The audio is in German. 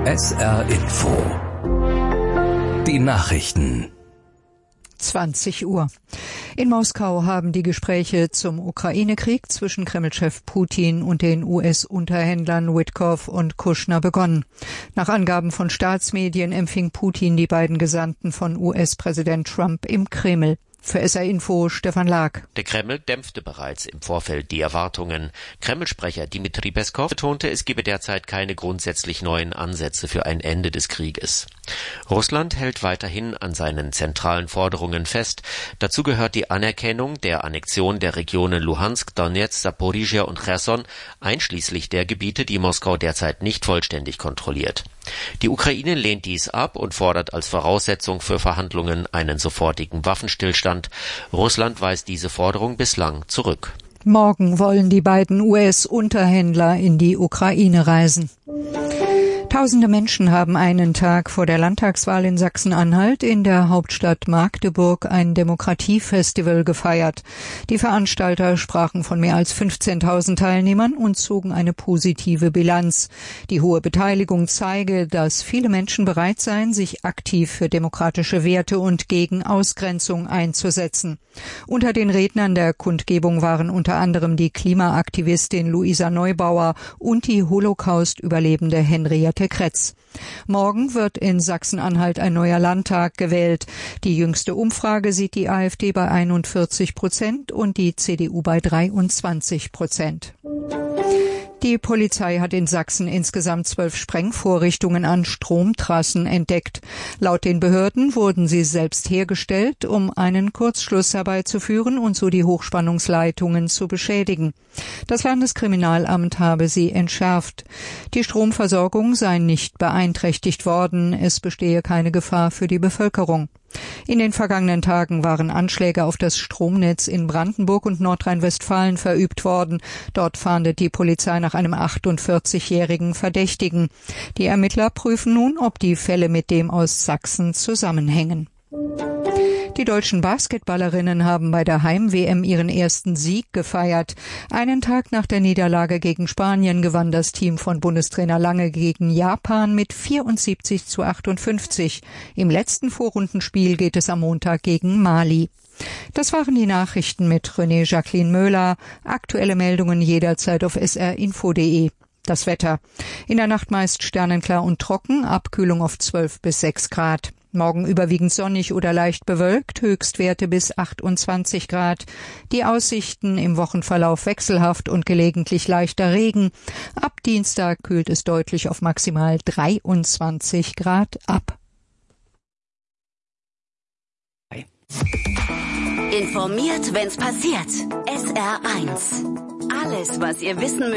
SR Info. Die Nachrichten. 20 Uhr. In Moskau haben die Gespräche zum Ukraine-Krieg zwischen Kreml-Chef Putin und den US-Unterhändlern Witkoff und Kushner begonnen. Nach Angaben von Staatsmedien empfing Putin die beiden Gesandten von US-Präsident Trump im Kreml. Für SR Info Stefan Lag. Der Kreml dämpfte bereits im Vorfeld die Erwartungen. Kreml-Sprecher Dmitri Peskov betonte, es gebe derzeit keine grundsätzlich neuen Ansätze für ein Ende des Krieges. Russland hält weiterhin an seinen zentralen Forderungen fest. Dazu gehört die Anerkennung der Annexion der Regionen Luhansk, Donetsk, Saporizhia und Cherson, einschließlich der Gebiete, die Moskau derzeit nicht vollständig kontrolliert. Die Ukraine lehnt dies ab und fordert als Voraussetzung für Verhandlungen einen sofortigen Waffenstillstand. Russland weist diese Forderung bislang zurück. Morgen wollen die beiden US-Unterhändler in die Ukraine reisen. Tausende Menschen haben einen Tag vor der Landtagswahl in Sachsen-Anhalt in der Hauptstadt Magdeburg ein Demokratiefestival gefeiert. Die Veranstalter sprachen von mehr als 15.000 Teilnehmern und zogen eine positive Bilanz. Die hohe Beteiligung zeige, dass viele Menschen bereit seien, sich aktiv für demokratische Werte und gegen Ausgrenzung einzusetzen. Unter den Rednern der Kundgebung waren unter anderem die Klimaaktivistin Luisa Neubauer und die Holocaust-Überlebende Henriette Kretz. Morgen wird in Sachsen-Anhalt ein neuer Landtag gewählt. Die jüngste Umfrage sieht die AfD bei 41% und die CDU bei 23%. Die Polizei hat in Sachsen insgesamt 12 Sprengvorrichtungen an Stromtrassen entdeckt. Laut den Behörden wurden sie selbst hergestellt, um einen Kurzschluss herbeizuführen und so die Hochspannungsleitungen zu beschädigen. Das Landeskriminalamt habe sie entschärft. Die Stromversorgung sei nicht beeinträchtigt worden. Es bestehe keine Gefahr für die Bevölkerung. In den vergangenen Tagen waren Anschläge auf das Stromnetz in Brandenburg und Nordrhein-Westfalen verübt worden. Dort fahndet die Polizei nach einem 48-jährigen Verdächtigen. Die Ermittler prüfen nun, ob die Fälle mit dem aus Sachsen zusammenhängen. Die deutschen Basketballerinnen haben bei der Heim-WM ihren ersten Sieg gefeiert. Einen Tag nach der Niederlage gegen Spanien gewann das Team von Bundestrainer Lange gegen Japan mit 74:58. Im letzten Vorrundenspiel geht es am Montag gegen Mali. Das waren die Nachrichten mit René Jacqueline Möller. Aktuelle Meldungen jederzeit auf srinfo.de. Das Wetter. In der Nacht meist sternenklar und trocken, Abkühlung auf 12 bis 6 Grad. Morgen überwiegend sonnig oder leicht bewölkt, Höchstwerte bis 28 Grad. Die Aussichten im Wochenverlauf wechselhaft und gelegentlich leichter Regen. Ab Dienstag kühlt es deutlich auf maximal 23 Grad ab. Informiert, wenn's passiert. SR1. Alles, was ihr wissen müsst.